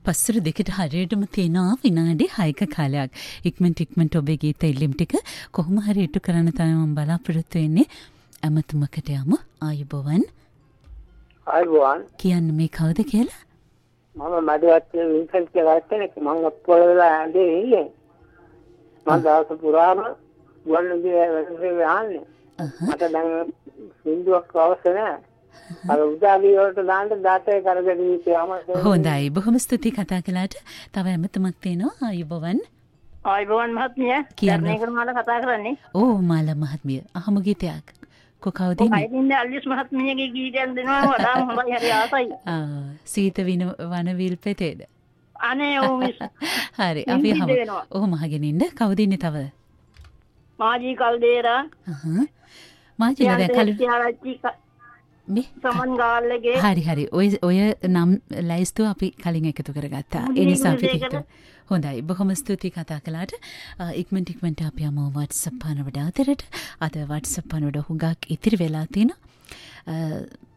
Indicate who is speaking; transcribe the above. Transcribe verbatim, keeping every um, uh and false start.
Speaker 1: පස්සර දෙකට හරියටම තියෙනවා විනාඩි හයක කාලයක්. ඉක්මනට ඉක්මනට ඔබේ ගීත ඉල්ලීම් ටික කොහොම හරි ඉටු කරන්න තමයි මම බලාපොරොත්තු වෙන්නේ. අමතමකට යමු. ආයුබෝවන්.
Speaker 2: ආයුබෝවන්.
Speaker 1: කියන්න මේ කවුද කියලා?
Speaker 2: මම මඩුවත් වින්සන්ට් කියලා කෙනෙක්. මම පොළවලා ඇඳේ ඉන්නේ. මම දවස් පුරාම ගුවන්විදුලියේ වැඩ ආන්නේ. මට දැන් සින්දුවක් අවශ්‍ය නැහැ. අර උදාවි වලට දාන්න දාතේ කරගෙන ඉතියාම
Speaker 1: හොඳයි. බොහොම ස්තුතියි කතා කළාට. තව ඇමතුමක් තියෙනවා. ආයුබෝවන්.
Speaker 3: ආයුබෝවන් මහත්මිය. ධර්ණේකර මාලා කතා කරන්නේ.
Speaker 1: ඕ මාලා මහත්මිය. අහමු ගීතයක්. කොකවද ඉන්නේ?
Speaker 3: කොහේද ඉන්නේ? අල්විස් මහත්මියගේ ගීතයක් දෙනවා වඩාම හොඳයි. හරි ආසයි. ආ
Speaker 1: සීත වින වනවිල් පෙතේද?
Speaker 3: අනේ ඕ මිස්.
Speaker 1: හරි. අපි අහමු. ඔහොම අහගෙන ඉන්න. කවුද ඉන්නේ තව?
Speaker 3: මාජී කල්දේරා.
Speaker 1: හහ. මාජී නේද කලු
Speaker 3: මේ සමන් ගාල්ලගේ
Speaker 1: හරි හරි ඔය ඔය නම් ලයිස්තුව අපි කලින් එකතු කරගත්තා. ඒ නිසා අපි හිතුවා. හොඳයි. බොහොම ස්තුතියි කතා කළාට. ඉක්මනට ඉක්මනට අපි යමු WhatsApp පනවඩ අතරට. අද WhatsApp පනවඩ හුඟක් ඉතිරි වෙලා තිනවා.